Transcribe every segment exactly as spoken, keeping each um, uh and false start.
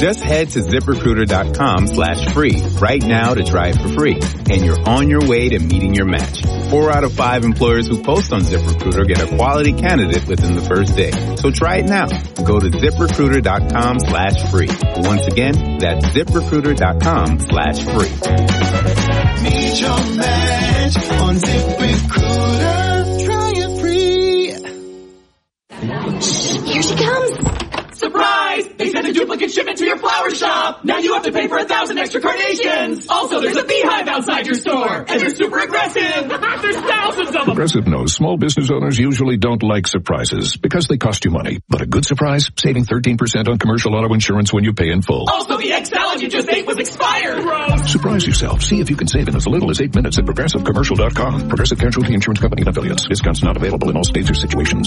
Just head to ZipRecruiter.com slash free right now to try it for free. And you're on your way to meeting your match. Four out of five employers who post on ZipRecruiter get a quality candidate within the first day. So try it now. Go to ZipRecruiter.com slash free. Once again, that's ZipRecruiter.com slash free. Meet your match on ZipRecruiter. Try it free. Here she comes. Surprise! They sent a duplicate shipment to your flower shop. Now you have to pay for a thousand extra carnations. Also, there's a beehive outside your store, and they're super aggressive. There's thousands of them. Progressive knows small business owners usually don't like surprises because they cost you money. But a good surprise, saving thirteen percent on commercial auto insurance when you pay in full. Also, the egg salad you just ate was expired. Gross. Surprise yourself. See if you can save in as little as eight minutes at progressive commercial dot com. Progressive Casualty Insurance Company and affiliates. Discounts not available in all states or situations.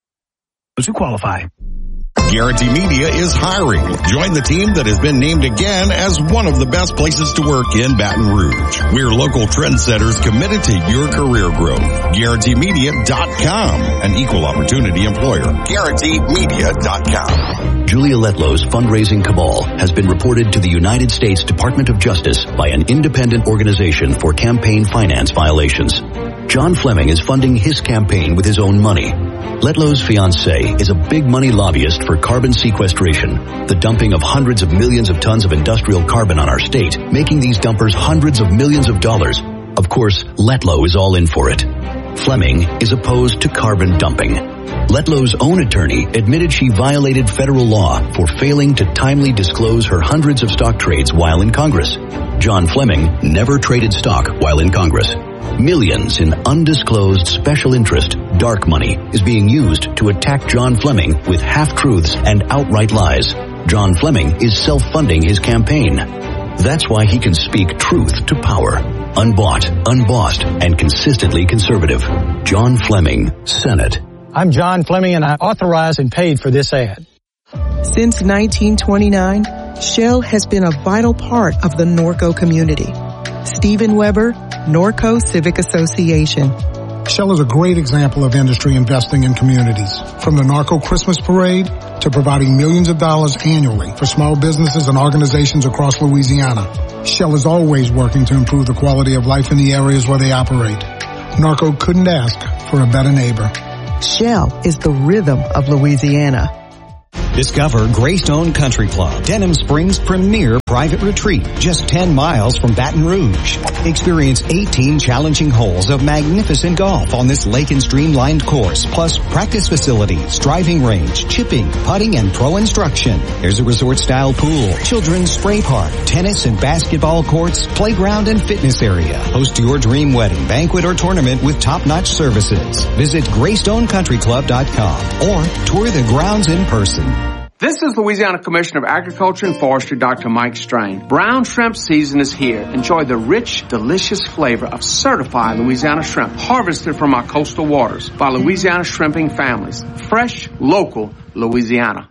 Those who qualify. Guarantee Media is hiring. Join the team that has been named again as one of the best places to work in Baton Rouge. We're local trendsetters committed to your career growth. Guarantee Media dot com, an equal opportunity employer. Guarantee Media dot com. Julia Letlow's fundraising cabal has been reported to the United States Department of Justice by an independent organization for campaign finance violations. John Fleming is funding his campaign with his own money. Letlow's fiancé is a big money lobbyist for carbon sequestration, the dumping of hundreds of millions of tons of industrial carbon on our state, making these dumpers hundreds of millions of dollars. Of course, Letlow is all in for it. Fleming is opposed to carbon dumping. Letlow's own attorney admitted she violated federal law for failing to timely disclose her hundreds of stock trades while in Congress. John Fleming never traded stock while in Congress. Millions in undisclosed special interest, dark money, is being used to attack John Fleming with half-truths and outright lies. John Fleming is self-funding his campaign. That's why he can speak truth to power. Unbought, unbossed, and consistently conservative. John Fleming, Senate. I'm John Fleming, and I authorized and paid for this ad. Since nineteen twenty-nine, Shell has been a vital part of the Norco community. Stephen Weber, Norco Civic Association. Shell is a great example of industry investing in communities. From the Norco Christmas Parade to providing millions of dollars annually for small businesses and organizations across Louisiana. Shell is always working to improve the quality of life in the areas where they operate. Norco couldn't ask for a better neighbor. Shell is the rhythm of Louisiana. Discover Greystone Country Club, Denham Springs' premier private retreat, just ten miles from Baton Rouge. Experience eighteen challenging holes of magnificent golf on this lake and stream-lined course, plus practice facilities, driving range, chipping, putting, and pro instruction. There's a resort-style pool, children's spray park, tennis and basketball courts, playground and fitness area. Host your dream wedding, banquet, or tournament with top-notch services. Visit Greystone Country Club dot com or tour the grounds in person. This is Louisiana Commissioner of Agriculture and Forestry, Doctor Mike Strain. Brown shrimp season is here. Enjoy the rich, delicious flavor of certified Louisiana shrimp harvested from our coastal waters by Louisiana shrimping families. Fresh, local, Louisiana.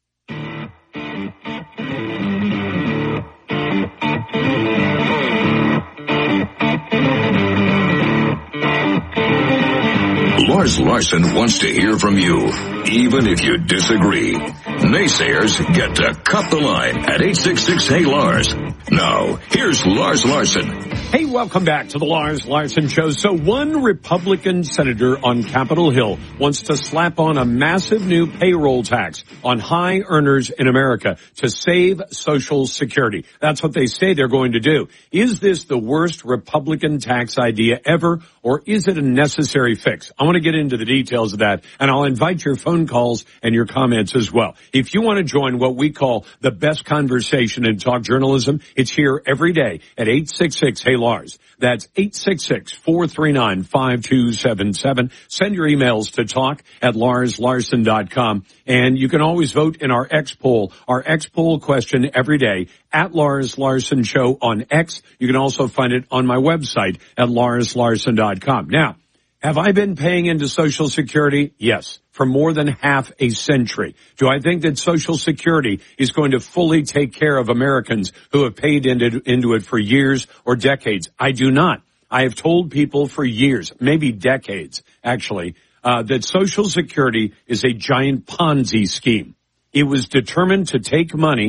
Lars Larson wants to hear from you, even if you disagree. Naysayers get to cut the line at eight six six, hey Lars. Now, here's Lars Larson. Hey, welcome back to the Lars Larson Show. So one Republican senator on Capitol Hill wants to slap on a massive new payroll tax on high earners in America to save Social Security. That's what they say they're going to do. Is this the worst Republican tax idea ever, or is it a necessary fix? I want to get into the details of that, and I'll invite your phone calls and your comments as well. If you want to join what we call the best conversation in talk journalism, it's here every day at eight six six, hey Lars. That's eight six six, four three nine, five two seven seven. Send your emails to talk at lars larson dot com. And you can always vote in our X poll, our X poll question every day at Lars Larson Show on X. You can also find it on my website at lars larson dot com. Now, have I been paying into Social Security? Yes, for more than half a century. Do I think that Social Security is going to fully take care of Americans who have paid into, into it for years or decades? I do not. I have told people for years, maybe decades, actually, uh, that Social Security is a giant Ponzi scheme. It was determined to take money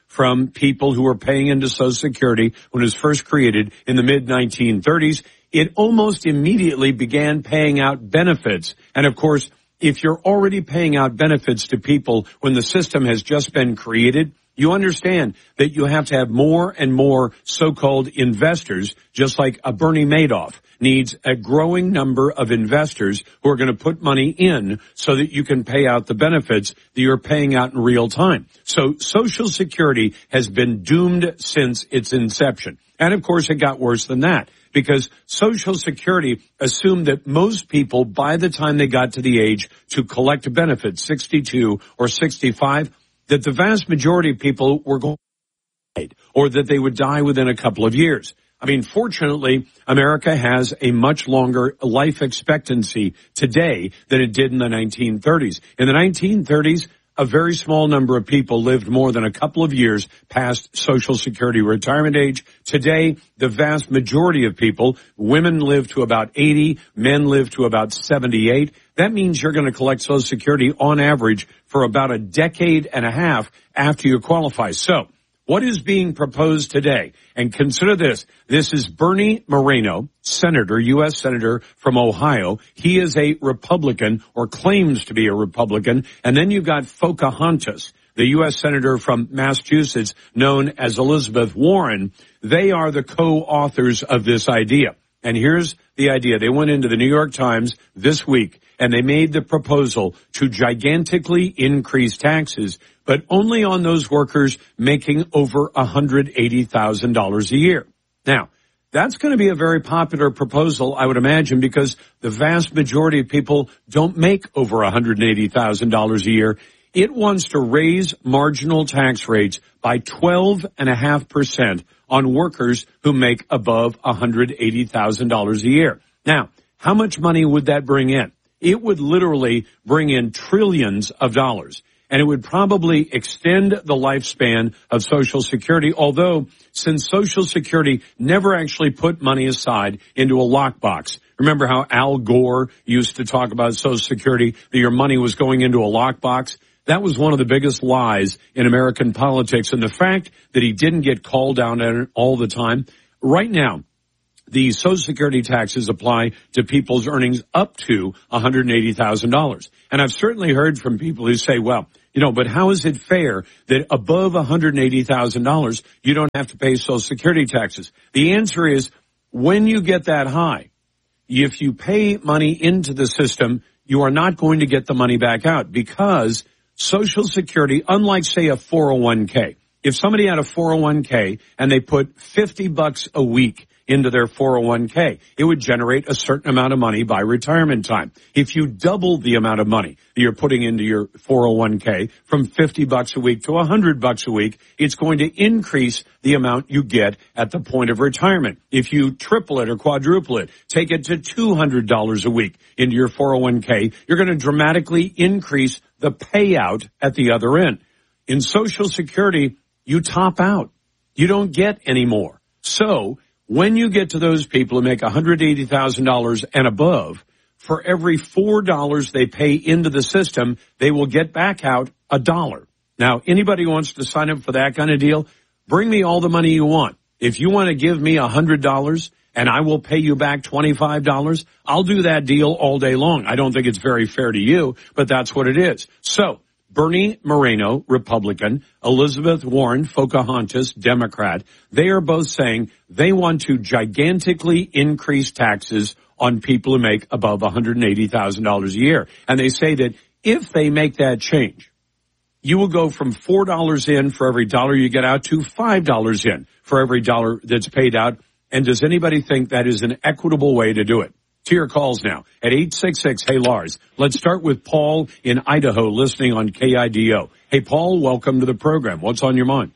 from people who were paying into Social Security when it was first created in the mid nineteen thirties. It almost immediately began paying out benefits. And of course, if you're already paying out benefits to people when the system has just been created, you understand that you have to have more and more so-called investors, just like a Bernie Madoff needs a growing number of investors who are going to put money in so that you can pay out the benefits that you're paying out in real time. So Social Security has been doomed since its inception. And of course, it got worse than that, because Social Security assumed that most people, by the time they got to the age to collect benefits, sixty-two or sixty-five, that the vast majority of people were going to die, or that they would die within a couple of years. I mean, fortunately, America has a much longer life expectancy today than it did in the nineteen thirties. In the nineteen thirties, a very small number of people lived more than a couple of years past Social Security retirement age. Today, the vast majority of people, women live to about eighty, men live to about seventy-eight. That means you're going to collect Social Security on average for about a decade and a half after you qualify. So, what is being proposed today? And consider this. This is Bernie Moreno, Senator, U S Senator from Ohio. He is a Republican, or claims to be a Republican. And then you've got Pocahontas, the U S Senator from Massachusetts, known as Elizabeth Warren. They are the co-authors of this idea. And here's the idea. They went into the New York Times this week, and they made the proposal to gigantically increase taxes, but only on those workers making over one hundred eighty thousand dollars a year. Now, that's going to be a very popular proposal, I would imagine, because the vast majority of people don't make over one hundred eighty thousand dollars a year. It wants to raise marginal tax rates by twelve point five percent on workers who make above one hundred eighty thousand dollars a year. Now, how much money would that bring in? It would literally bring in trillions of dollars, and it would probably extend the lifespan of Social Security, although since Social Security never actually put money aside into a lockbox. Remember how Al Gore used to talk about Social Security, that your money was going into a lockbox? That was one of the biggest lies in American politics, and the fact that he didn't get called down on it all the time. Right now, the Social Security taxes apply to people's earnings up to one hundred eighty thousand dollars. And I've certainly heard from people who say, well, you know, but how is it fair that above one hundred eighty thousand dollars you don't have to pay Social Security taxes? The answer is, when you get that high, if you pay money into the system, you are not going to get the money back out, because Social Security, unlike, say, a four oh one k, if somebody had a four oh one k and they put fifty bucks a week into their four oh one k, it would generate a certain amount of money by retirement time. If you double the amount of money that you're putting into your four oh one k from fifty bucks a week to one hundred bucks a week, it's going to increase the amount you get at the point of retirement. If you triple it or quadruple it, take it to two hundred dollars a week into your four oh one k, you're going to dramatically increase the payout at the other end. In Social Security, you top out. You don't get any more. So, when you get to those people who make one hundred eighty thousand dollars and above, for every four dollars they pay into the system, they will get back out a dollar. Now, anybody who wants to sign up for that kind of deal, bring me all the money you want. If you want to give me one hundred dollars and I will pay you back twenty-five dollars, I'll do that deal all day long. I don't think it's very fair to you, but that's what it is. So, Bernie Moreno, Republican, Elizabeth Warren, Pocahontas, Democrat, they are both saying they want to gigantically increase taxes on people who make above one hundred eighty thousand dollars a year. And they say that if they make that change, you will go from four dollars in for every dollar you get out to five dollars in for every dollar that's paid out. And does anybody think that is an equitable way to do it? To your calls now at eight six six, hey Lars. Let's start with Paul in Idaho listening on K I D O. Hey Paul, welcome to the program. What's on your mind?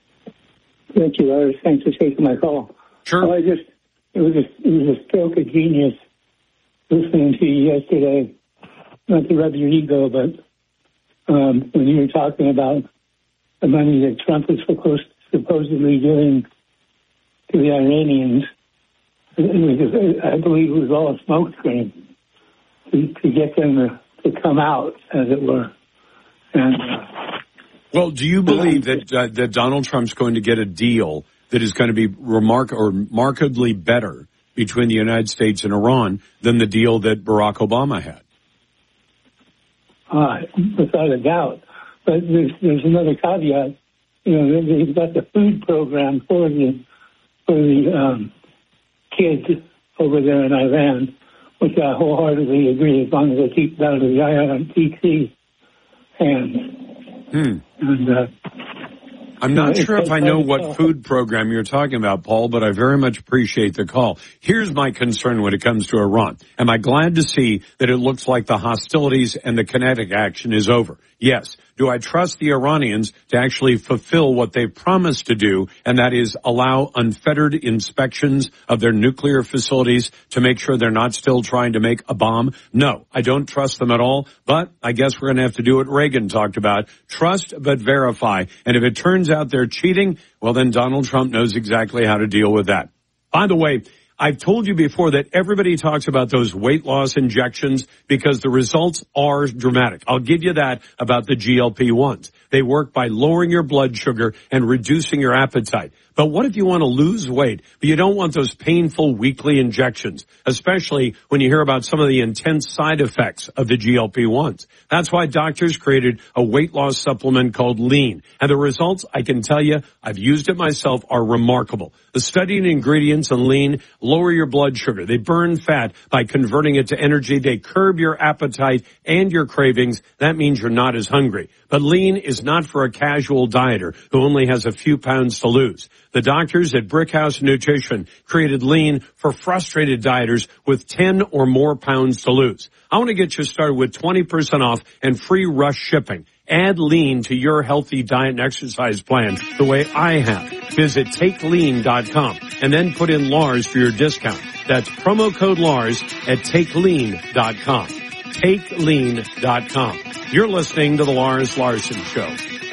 Thank you, Lars. Thanks for taking my call. Sure. Well, I just, it was a, it was a stroke of genius listening to you yesterday. Not to rub your ego, but um, when you were talking about the money that Trump was supposedly giving to the Iranians, it was, I believe it was all a smokescreen to, to get them to, to come out, as it were. And uh, Well, do you believe that uh, that Donald Trump's going to get a deal that is going to be remark or markedly better between the United States and Iran than the deal that Barack Obama had? Uh, without a doubt. But there's, there's another caveat. You know, they've got the food program for the for the um, kids over there in Iran, which I wholeheartedly agree, as long as they keep it out of the I R C T hands. Hmm. And, uh, I'm not you know, sure if I know what food program you're talking about, Paul, but I very much appreciate the call. Here's my concern when it comes to Iran. Am I glad to see that it looks like the hostilities and the kinetic action is over? Yes. Do I trust the Iranians to actually fulfill what they've promised to do, and that is allow unfettered inspections of their nuclear facilities to make sure they're not still trying to make a bomb? No, I don't trust them at all, but I guess we're going to have to do what Reagan talked about, trust but verify. And if it turns out they're cheating, well, then Donald Trump knows exactly how to deal with that. By the way, I've told you before that everybody talks about those weight loss injections because the results are dramatic. I'll give you that about the G L P ones. They work by lowering your blood sugar and reducing your appetite. But what if you want to lose weight, but you don't want those painful weekly injections, especially when you hear about some of the intense side effects of the G L P ones? That's why doctors created a weight loss supplement called Lean. And the results, I can tell you, I've used it myself, are remarkable. The studied ingredients in Lean lower your blood sugar. They burn fat by converting it to energy. They curb your appetite and your cravings. That means you're not as hungry. But Lean is not for a casual dieter who only has a few pounds to lose. The doctors at Brickhouse Nutrition created Lean for frustrated dieters with ten or more pounds to lose. I want to get you started with twenty percent off and free rush shipping. Add Lean to your healthy diet and exercise plan the way I have. Visit take lean dot com and then put in Lars for your discount. That's promo code Lars at take lean dot com. take lean dot com. You're listening to The Lars Larson Show.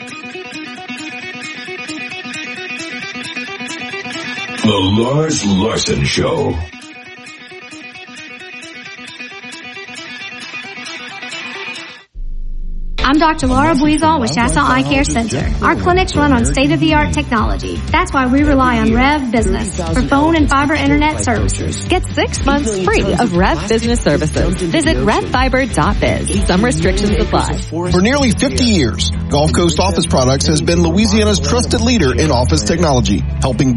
The Lars Larson Show. I'm Doctor Laura Buizon with Chasson Eye Care Center. Our clinics run on state-of-the-art technology. That's why we rely on Rev Business for phone and fiber internet services. Get six months free of Rev Business services. Visit rev fiber dot biz. Some restrictions apply. For nearly fifty years, Gulf Coast Office Products has been Louisiana's trusted leader in office technology, helping